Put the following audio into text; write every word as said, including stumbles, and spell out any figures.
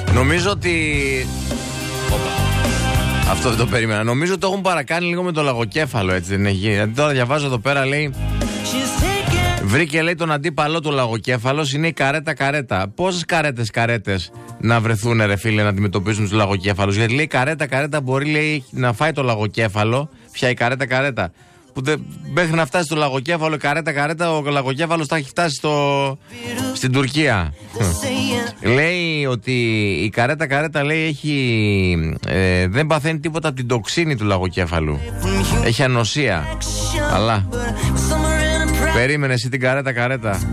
Νομίζω ότι... Οπα. Αυτό δεν το περίμενα. Νομίζω ότι το έχουν παρακάνει λίγο με το λαγοκέφαλο, έτσι δεν έχει? Γιατί τώρα διαβάζω εδώ πέρα, λέει... Βρήκε, λέει, τον αντίπαλό του λαγοκέφαλος, είναι η καρέτα καρέτα. Πόσες καρέτες καρέτες να βρεθούν, ρε φίλε, να αντιμετωπίσουν τους λαγοκέφαλους? Γιατί, λέει, καρέτα καρέτα μπορεί, λέει, να φάει το λαγοκέφαλο. Ποια η καρέτα καρέτα? Που δε, μέχρι να φτάσει στο λαγοκέφαλο, η καρέτα καρέτα, ο λαγοκέφαλος θα έχει φτάσει στο, στην Τουρκία. Λέει ότι η καρέτα καρέτα, λέει, έχει, ε, δεν παθαίνει τίποτα από την τοξίνη του λαγοκέφαλου. Έχει ανοσία. Αλλά περίμενε εσύ την καρέτα καρέτα.